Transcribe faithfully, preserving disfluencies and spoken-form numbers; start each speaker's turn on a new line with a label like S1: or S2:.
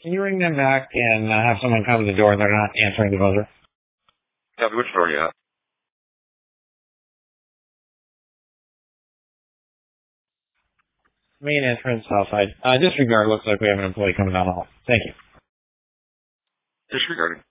S1: Can you ring them back and uh, have someone come to the door and they're not answering the buzzer?
S2: Copy. Which door are you at?
S1: Main entrance, south side. Uh, disregard, looks like we have an employee coming down the hall. Thank you.
S2: Disregarding.